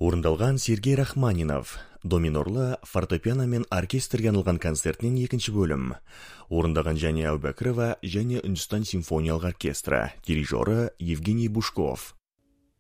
Орындалған Сергей Рахманинов. Доминорлы фортепиано мен оркестрге арналған концертінен екінші бөлім. Орындаған және Әубәкірова және Үндістан симфониялық оркестрі. Дирижері Евгений Бушков.